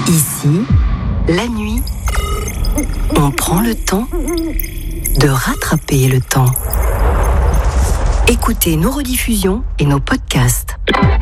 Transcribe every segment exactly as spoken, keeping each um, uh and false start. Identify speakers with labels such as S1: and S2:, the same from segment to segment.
S1: Ici, la nuit, on prend le temps de rattraper le temps. Écoutez nos rediffusions et nos podcasts.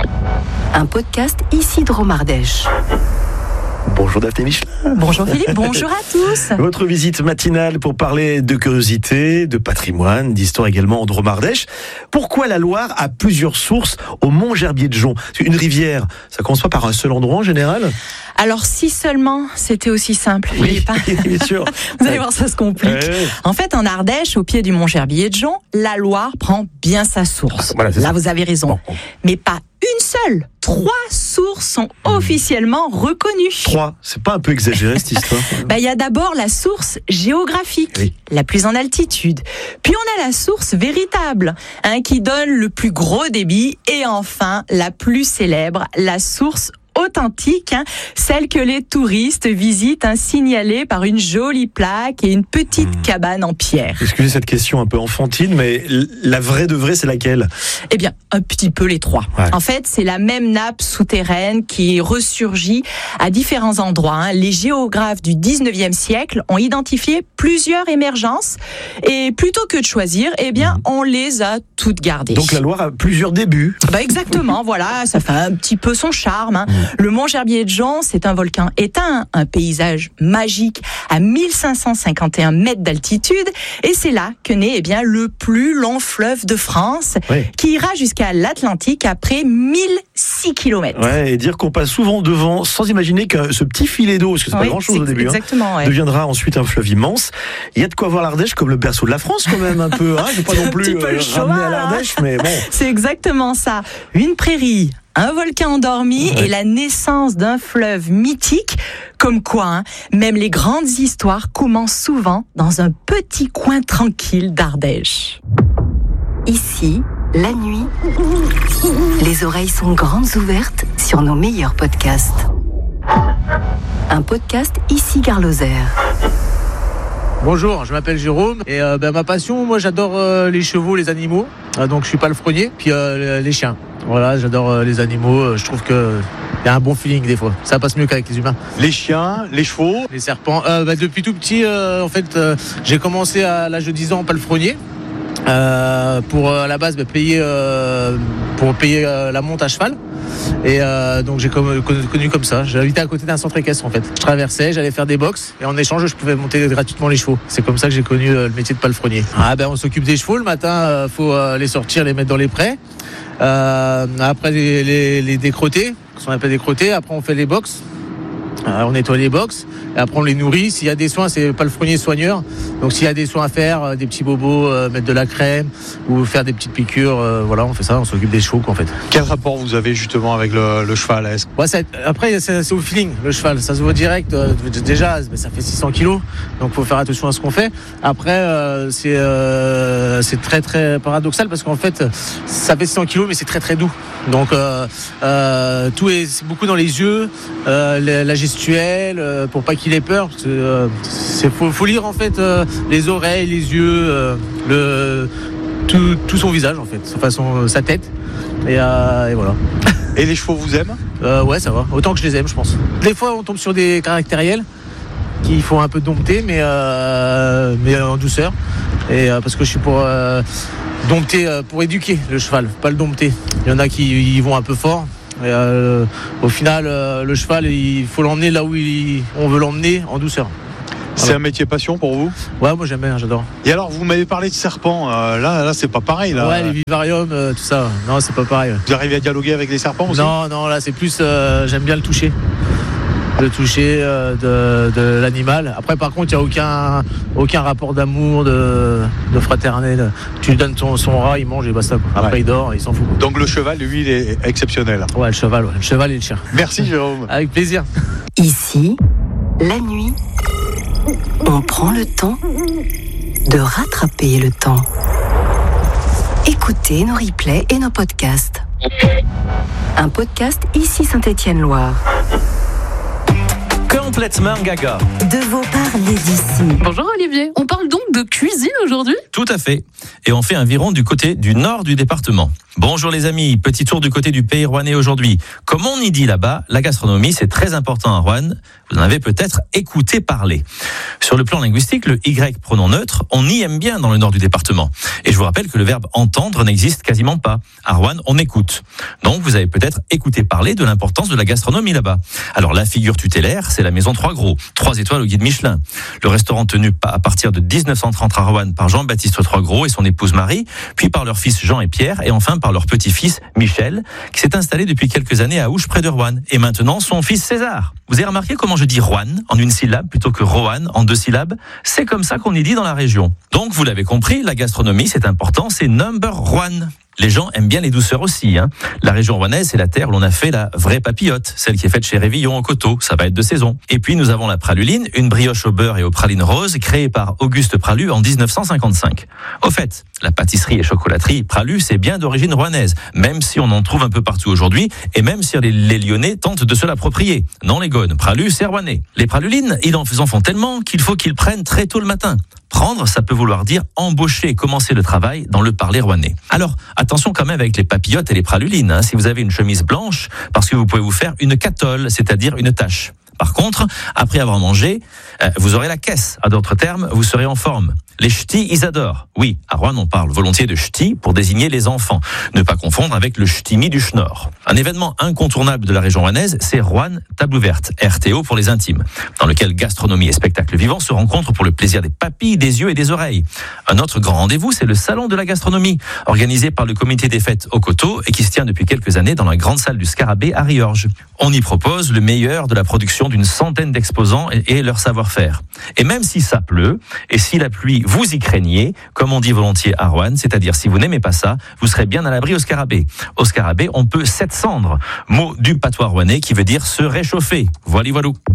S1: Un podcast Ici Dromardèche.
S2: Bonjour Daphné Michelin.
S3: Bonjour Philippe, bonjour à tous.
S2: Votre visite matinale pour parler de curiosité, de patrimoine, d'histoire également en Dromardèche. Pourquoi la Loire a plusieurs sources au Mont-Gerbier-de-Jonc ? Une rivière, ça commence pas par un seul endroit en général ?
S3: Alors si seulement c'était aussi simple, Philippe.
S2: Oui, bien sûr.
S3: Vous allez voir, ça se complique.
S2: Ouais.
S3: En fait, en Ardèche, au pied du Mont-Gerbier-de-Jonc, la Loire prend bien sa source.
S2: Voilà, c'est
S3: Là,
S2: ça.
S3: vous avez raison.
S2: Bon.
S3: Mais pas une seule. Trois sources sont officiellement reconnues.
S2: Trois, c'est pas un peu exagéré cette histoire ?
S3: Bah, il y a d'abord la source géographique,
S2: Oui.
S3: la plus en altitude. Puis on a la source véritable, hein, qui donne le plus gros débit. Et enfin, la plus célèbre, la source authentique, hein, celle que les touristes visitent, hein, signalée par une jolie plaque et une petite
S2: Mmh.
S3: cabane en pierre.
S2: Excusez cette question un peu enfantine, mais la vraie de vraie, c'est laquelle ?
S3: Eh bien, un petit peu les trois.
S2: Ouais.
S3: En fait, c'est la même nappe souterraine qui ressurgit à différents endroits, hein. Les géographes du dix-neuvième siècle ont identifié plusieurs émergences et plutôt que de choisir, eh bien, on les a toutes gardées.
S2: Donc la Loire a plusieurs débuts.
S3: Bah exactement, voilà, ça fait un petit peu son charme, hein. Le Mont-Gerbier-de-Jonc, c'est un volcan éteint, un paysage magique à mille cinq cent cinquante et un mètres d'altitude, et c'est là que naît eh bien le plus long fleuve de France,
S2: Oui.
S3: qui ira jusqu'à l'Atlantique après mille six kilomètres.
S2: Ouais, et dire qu'on passe souvent devant sans imaginer que ce petit filet d'eau, parce que c'est pas
S3: Oui,
S2: grand chose au
S3: c'est-
S2: début, hein,
S3: exactement, ouais.
S2: deviendra ensuite un fleuve immense. Il y a de quoi voir l'Ardèche comme le berceau de la France quand même un peu. Hein, je ne veux pas
S3: C'est
S2: non
S3: un
S2: plus
S3: petit peu le
S2: euh,
S3: cheval,
S2: ramener à
S3: hein.
S2: l'Ardèche, mais bon.
S3: C'est exactement ça. Une prairie, un volcan endormi
S2: Ouais.
S3: et la naissance d'un fleuve mythique. Comme quoi, hein, même les grandes histoires commencent souvent dans un petit coin tranquille d'Ardèche.
S1: Ici, la nuit, les oreilles sont grandes ouvertes sur nos meilleurs podcasts. Un podcast Ici Gare Lozère.
S4: Bonjour, je m'appelle Jérôme et euh, ben, ma passion, moi j'adore euh, les chevaux, les animaux, euh, donc je suis palefrenier, puis euh, les chiens. Voilà, j'adore euh, les animaux, euh, je trouve que il y a un bon feeling des fois, ça passe mieux qu'avec les humains.
S5: Les chiens, les chevaux.
S4: Les serpents, euh, ben, depuis tout petit, euh, en fait, euh, j'ai commencé à l'âge de dix ans en palefrenier. Euh, pour euh, à la base ben, payer euh, pour payer euh, la monte à cheval et euh, donc j'ai comme, connu, connu comme ça. J'habitais à côté d'un centre équestre en fait. Je traversais, j'allais faire des box et en échange je pouvais monter gratuitement les chevaux. C'est comme ça que j'ai connu euh, le métier de palefrenier. Ah ben on s'occupe des chevaux le matin, euh, faut euh, les sortir, les mettre dans les prés. Euh, après les, les, les décroter, ce qu'on appelle décroter. Après on fait les box. Euh, on nettoie les box et après on les nourrit. S'il y a des soins, c'est palefrenier soigneur. Donc s'il y a des soins à faire, euh, des petits bobos, euh, mettre de la crème ou faire des petites piqûres, euh, voilà, on fait ça, on s'occupe des chevaux quoi, en fait.
S5: Quel rapport vous avez justement avec le, le cheval ? Est-ce-
S4: Ouais, ça, après c'est, c'est au feeling le cheval, ça se voit direct. Euh, déjà, ça fait six cents kilos, donc faut faire attention à ce qu'on fait. Après, euh, c'est euh, c'est très très paradoxal parce qu'en fait, ça fait six cents kilos, mais c'est très très doux. Donc euh, euh, tout est c'est beaucoup dans les yeux, euh, la, la gestuelle, euh, pour pas qu'il ait peur. Parce que, euh, c'est faut, faut lire en fait euh, les oreilles, les yeux, euh, le tout, tout son visage en fait, sa façon, sa tête. Et, euh, et voilà.
S5: Et les chevaux vous aiment ?
S4: Euh, ouais, ça va. Autant que je les aime, je pense. Des fois, on tombe sur des caractériels qu'il faut un peu dompter, mais, euh, mais en douceur. Et euh, parce que je suis pour euh, dompter, euh, pour éduquer le cheval, pas le dompter. Il y en a qui y vont un peu fort. Et, euh, au final, euh, le cheval, il faut l'emmener là où il, on veut l'emmener, en douceur.
S5: C'est
S4: Voilà.
S5: un métier passion pour vous ?
S4: Ouais, moi j'aime bien, j'adore.
S5: Et alors, vous m'avez parlé de serpents. euh, là, là, c'est pas pareil. Là.
S4: Ouais, les vivariums, euh, tout ça. Non, c'est pas pareil.
S5: Vous arrivez à dialoguer avec les serpents aussi ?
S4: Non, non, là c'est plus, euh, j'aime bien le toucher. Le toucher euh, de, de l'animal. Après, par contre, il n'y a aucun, aucun rapport d'amour, de, de fraternel. Tu lui donnes ton, son rat, il mange et basta. Quoi. Après,
S5: Ouais.
S4: il dort, il s'en fout.
S5: Donc le cheval, lui, il est exceptionnel.
S4: Ouais, le cheval, ouais. Le cheval et le chien.
S5: Merci Jérôme.
S4: Avec plaisir.
S1: Ici, la nuit, on prend le temps de rattraper le temps. Écoutez nos replays et nos podcasts. Un podcast Ici Saint-Étienne-Loire.
S6: Complètement gaga.
S1: De vos paris Parlez d'ici.
S6: Bonjour Olivier, on parle donc de cuisine aujourd'hui ?
S7: Tout à fait. Et on fait un virage du côté du nord du département. Bonjour les amis, petit tour du côté du pays rouennais aujourd'hui. Comme on y dit là-bas, la gastronomie c'est très important à Roanne. Vous en avez peut-être écouté parler. Sur le plan linguistique, le Y pronom neutre, on y aime bien dans le nord du département. Et je vous rappelle que le verbe entendre n'existe quasiment pas. À Roanne, on écoute. Donc vous avez peut-être écouté parler de l'importance de la gastronomie là-bas. Alors la figure tutélaire, c'est la maison Trois Gros, trois étoiles au guide Michelin. Le restaurant tenu à partir de dix-neuf cent trente à Roanne par Jean-Baptiste Trois Gros et son épouse Marie, puis par leurs fils Jean et Pierre, et enfin par leur petit-fils Michel, qui s'est installé depuis quelques années à Ouche près de Roanne. Et maintenant son fils César. Vous avez remarqué comment je dis Roanne en une syllabe plutôt que Roanne en deux syllabes? C'est comme ça qu'on y dit dans la région. Donc vous l'avez compris, la gastronomie c'est important, c'est number one. Les gens aiment bien les douceurs aussi. Hein. La région rouennaise, c'est la terre où l'on a fait la vraie papillote, celle qui est faite chez Révillon au Coteau. Ça va être de saison. Et puis nous avons la praluline, une brioche au beurre et aux pralines roses, créée par Auguste Pralu en dix-neuf cent cinquante-cinq. Au fait, la pâtisserie et chocolaterie Pralu, c'est bien d'origine rouennaise, même si on en trouve un peu partout aujourd'hui, et même si les, les Lyonnais tentent de se l'approprier. Non les gones, Pralu, c'est rouennais. Les pralulines, ils en font tellement qu'il faut qu'ils prennent très tôt le matin. Prendre, ça peut vouloir dire embaucher et commencer le travail dans le parler rouennais. Alors, attention quand même avec les papillotes et les pralulines. Hein. Si vous avez une chemise blanche, parce que vous pouvez vous faire une catole, c'est-à-dire une tache. Par contre, après avoir mangé, euh, vous aurez la caisse. À d'autres termes, vous serez en forme. Les ch'tis, ils adorent. Oui, à Roanne, on parle volontiers de ch'tis pour désigner les enfants. Ne pas confondre avec le ch'timi du Schnorr. Un événement incontournable de la région rouennaise, c'est Roanne Table Ouverte, R T O pour les intimes, dans lequel gastronomie et spectacle vivant se rencontrent pour le plaisir des papilles, des yeux et des oreilles. Un autre grand rendez-vous, c'est le Salon de la gastronomie, organisé par le comité des fêtes au Coteau et qui se tient depuis quelques années dans la grande salle du Scarabée à Riorges. On y propose le meilleur de la production d'une centaine d'exposants et, et leur savoir-faire. Et même si ça pleut, et si la pluie vous y craignez, comme on dit volontiers à Roanne, c'est-à-dire si vous n'aimez pas ça, vous serez bien à l'abri au Scarabée. Au Scarabée, on peut sept cendres, mot du patois rouennais qui veut dire se réchauffer. Voilà, voilà.